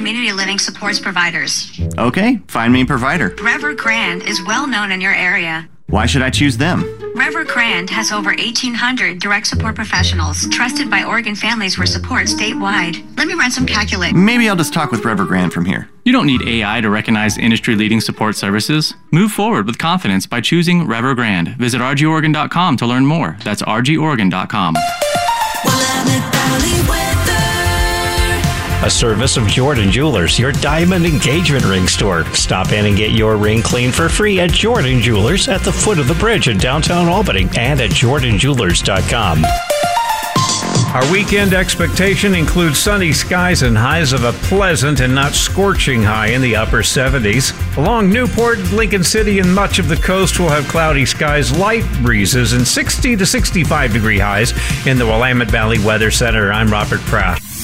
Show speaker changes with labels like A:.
A: community living supports providers.
B: Okay, find me a provider.
A: Evergrande is well known in your area.
B: Why should I choose them?
A: Evergrande has over 1,800 direct support professionals trusted by Oregon families for support statewide. Let me run some calculations.
B: Maybe I'll just talk with Evergrande from here.
C: You don't need AI to recognize industry-leading support services. Move forward with confidence by choosing Evergrande. Visit rgoregon.com to learn more. That's rgoregon.com.
D: A service of Jordan Jewelers, your diamond engagement ring store. Stop in and get your ring cleaned for free at Jordan Jewelers at the foot of the bridge in downtown Albany and at jordanjewelers.com.
E: Our weekend expectation includes sunny skies and highs of a pleasant and not scorching high in the upper 70s. Along Newport, Lincoln City, and much of the coast will have cloudy skies, light breezes, and 60 to 65 degree highs. In the Willamette Valley Weather Center, I'm Robert Pratt.